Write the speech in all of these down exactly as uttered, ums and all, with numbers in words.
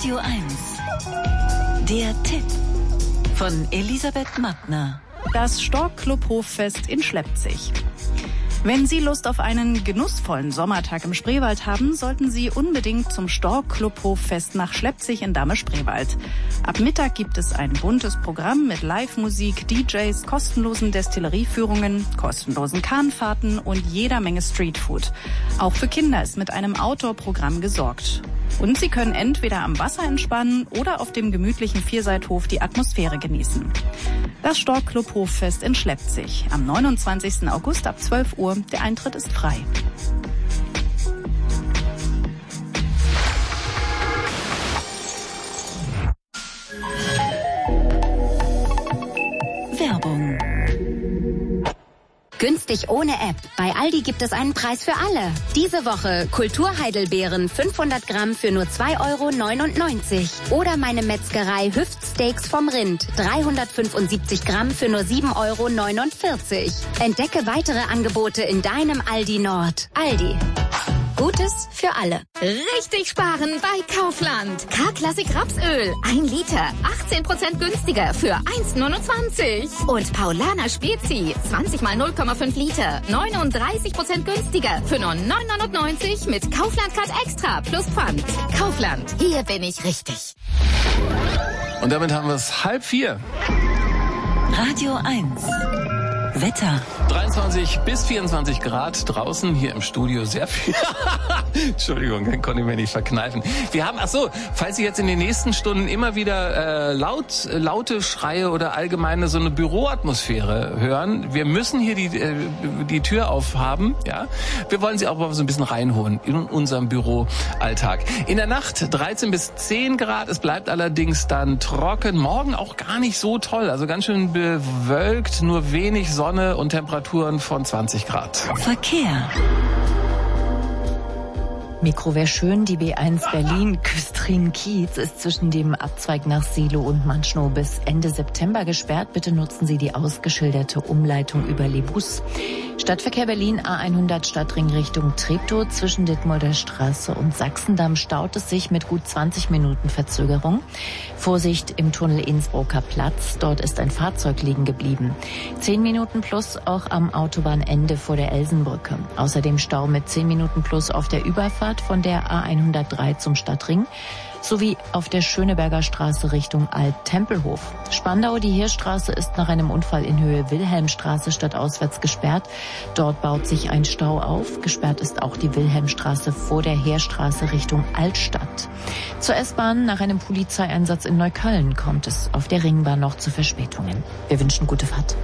Radio eins. Der Tipp von Elisabeth Mattner. Das Stork-Club Hoffest in Schleppzig. Wenn Sie Lust auf einen genussvollen Sommertag im Spreewald haben, sollten Sie unbedingt zum Stork-Club Hoffest nach Schleppzig in Dahme-Spreewald. Ab Mittag gibt es ein buntes Programm mit Live-Musik, D Js, kostenlosen Destillerieführungen, kostenlosen Kahnfahrten und jeder Menge Streetfood. Auch für Kinder ist mit einem Outdoor-Programm gesorgt. Und Sie können entweder am Wasser entspannen oder auf dem gemütlichen Vierseithof die Atmosphäre genießen. Das Stork-Club Hoffest in Schleppzig am neunundzwanzigsten August ab zwölf Uhr. Der Eintritt ist frei. Werbung. Günstig ohne App. Bei Aldi gibt es einen Preis für alle. Diese Woche Kulturheidelbeeren fünfhundert Gramm für nur zwei Euro neunundneunzig. Oder meine Metzgerei Hüftsteaks vom Rind dreihundertfünfundsiebzig Gramm für nur sieben Euro neunundvierzig. Entdecke weitere Angebote in deinem Aldi Nord. Aldi. Gutes für alle. Richtig sparen bei Kaufland. K-Klassik Rapsöl. ein Liter. achtzehn Prozent günstiger für eins neunundzwanzig. Und Paulaner Spezi. zwanzig mal null Komma fünf Liter. neununddreißig Prozent günstiger für nur neun neunundneunzig mit Kaufland Card Extra plus Pfand. Kaufland. Hier bin ich richtig. Und damit haben wir es halb vier. Radio eins. Wetter. dreiundzwanzig bis vierundzwanzig Grad draußen, hier im Studio sehr viel. Entschuldigung, den konnte ich mir nicht verkneifen. Wir haben, ach so, falls Sie jetzt in den nächsten Stunden immer wieder äh, laut, laute Schreie oder allgemeine so eine Büroatmosphäre hören, wir müssen hier die, äh, die Tür aufhaben, ja. Wir wollen Sie auch mal so ein bisschen reinholen in unserem Büroalltag. In der Nacht dreizehn bis zehn Grad, es bleibt allerdings dann trocken. Morgen auch gar nicht so toll, also ganz schön bewölkt, nur wenig Sonne und Temperaturen von zwanzig Grad. Verkehr. Mikro wäre schön, die B eins Berlin Küstrin-Kiez ist zwischen dem Abzweig nach Silo und Manschnow bis Ende September gesperrt. Bitte nutzen Sie die ausgeschilderte Umleitung über Lebus. Stadtverkehr Berlin A hundert Stadtring Richtung Treptow. Zwischen Dittmolder Straße und Sachsendamm staut es sich mit gut zwanzig Minuten Verzögerung. Vorsicht im Tunnel Innsbrucker Platz. Dort ist ein Fahrzeug liegen geblieben. zehn Minuten plus auch am Autobahnende vor der Elsenbrücke. Außerdem Stau mit zehn Minuten plus auf der Überfahrt von der A hundertdrei zum Stadtring sowie auf der Schöneberger Straße Richtung Alt-Tempelhof. Spandau, die Heerstraße ist nach einem Unfall in Höhe Wilhelmstraße stadtauswärts gesperrt. Dort baut sich ein Stau auf. Gesperrt ist auch die Wilhelmstraße vor der Heerstraße Richtung Altstadt. Zur S-Bahn nach einem Polizeieinsatz in Neukölln kommt es auf der Ringbahn noch zu Verspätungen. Wir wünschen gute Fahrt.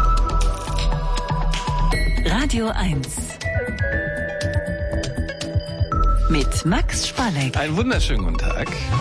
Radio eins. Mit Max Spalleck. Einen wunderschönen guten Tag.